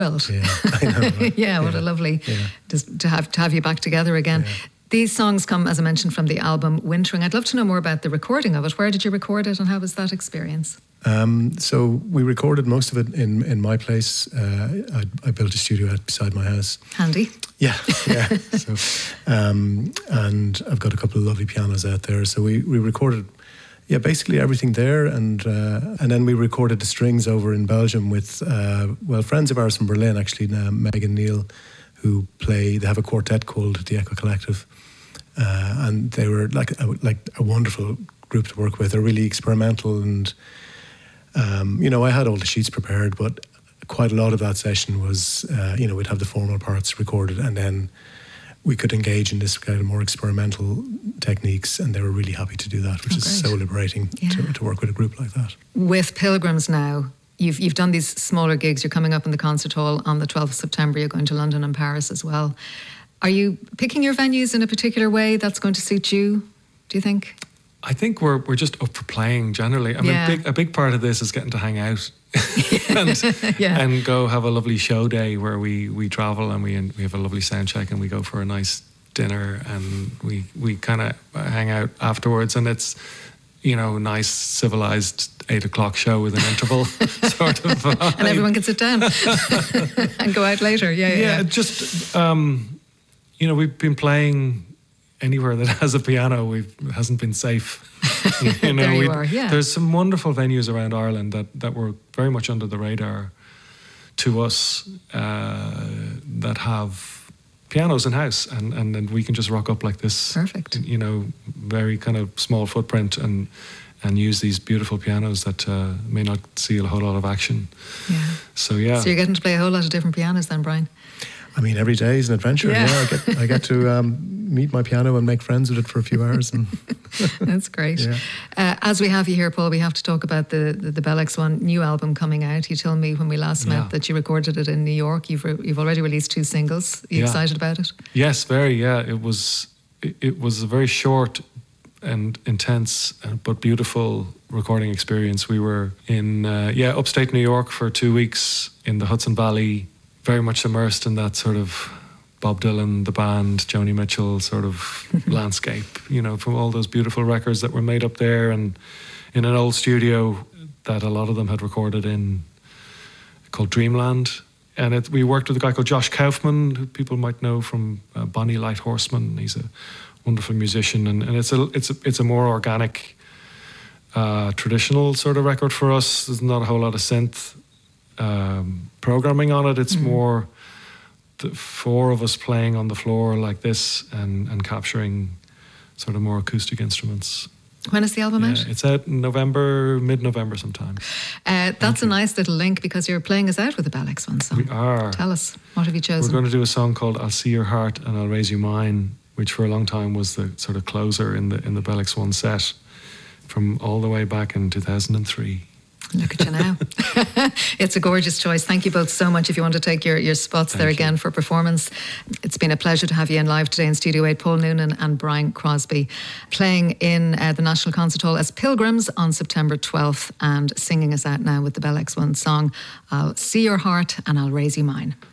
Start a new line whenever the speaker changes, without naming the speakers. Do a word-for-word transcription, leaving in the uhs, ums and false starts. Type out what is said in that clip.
thrilled.
Yeah, I know, right?
yeah, what
yeah.
a lovely
yeah.
just to have to have you back together again.
Yeah.
These songs come, as I mentioned, from the album Wintering. I'd love to know more about the recording of it. Where did you record it and how was that experience?
Um, so we recorded most of it in, in my place. Uh, I, I built a studio out beside my house.
Handy.
Yeah, yeah. so, um, and I've got a couple of lovely pianos out there. So we, we recorded, yeah, basically everything there, and uh, and then we recorded the strings over in Belgium with uh, well friends of ours from Berlin, actually, uh, Meg and Neil, who play. They have a quartet called the Echo Collective, uh, and they were like a, like a wonderful group to work with. They're really experimental and. Um, you know, I had all the sheets prepared, but quite a lot of that session was, uh, you know, we'd have the formal parts recorded and then we could engage in this kind of more experimental techniques, and they were really happy to do that, which
oh,
is so liberating
yeah.
to, to work with a group like that.
With Pilgrims now, you've you've done these smaller gigs. You're coming up in the Concert Hall on the twelfth of September. You're going to London and Paris as well. Are you picking your venues in a particular way that's going to suit you, do you think?
I think we're we're just up for playing generally. I mean,
yeah.
big, a big part of this is getting to hang out and,
yeah.
and go have a lovely show day where we, we travel and we we have a lovely sound check and we go for a nice dinner and we we kind of hang out afterwards, and it's, you know, nice civilized eight o'clock show with an interval sort of vibe.
And everyone can sit down and go out later. Yeah, yeah.
Yeah,
yeah.
just um, you know, we've been playing. Anywhere that has a piano, we've it hasn't been safe. You know,
there you are, yeah.
There's some wonderful venues around Ireland that, that were very much under the radar to us, uh, that have pianos in house, and, and and we can just rock up like this.
Perfect.
You know, very kind of small footprint, and and use these beautiful pianos that uh, may not see a whole lot of action.
Yeah.
So yeah.
So you're getting to play a whole lot of different pianos then, Brian?
I mean, every day is an adventure.
Yeah,
yeah I get I get to um, meet my piano and make friends with it for a few hours. And
that's great.
Yeah.
Uh, as we have you here, Paul, we have to talk about the the, the Bell X one new album coming out. You told me when we last
yeah.
met that you recorded it in New York. You've re- you've already released two singles. Are you
yeah.
excited about it?
Yes, very. Yeah, it was it, it was a very short and intense uh, but beautiful recording experience. We were in uh, yeah upstate New York for two weeks in the Hudson Valley. Very much immersed in that sort of Bob Dylan, the band, Joni Mitchell sort of landscape, you know, from all those beautiful records that were made up there, and in an old studio that a lot of them had recorded in, called Dreamland. And it, we worked with a guy called Josh Kaufman, who people might know from uh, Bonnie Light Horseman. He's a wonderful musician, and, and it's a it's a it's a more organic, uh, traditional sort of record for us. There's not a whole lot of synth Um, programming on it. It's mm. more the four of us playing on the floor like this and, and capturing sort of more acoustic instruments.
When is the album
yeah,
out?
It's out in November, mid-November sometime.
Uh, that's a nice little link because you're playing us out with the Bell X one song.
We are.
Tell us, what have you chosen?
We're going to do a song called I'll See Your Heart and I'll Raise You Mine, which for a long time was the sort of closer in the in the Bell X one set from all the way back in two thousand three.
Look at you now. It's a gorgeous choice. Thank you both so much. If you want to take your, your spots
Thank
there
you.
again for performance. It's been a pleasure to have you in live today in Studio eight. Paul Noonan and Brian Crosby playing in uh, the National Concert Hall as Pilgrims on September twelfth and singing us out now with the Bell X one song, I'll See Your Heart and I'll Raise You Mine.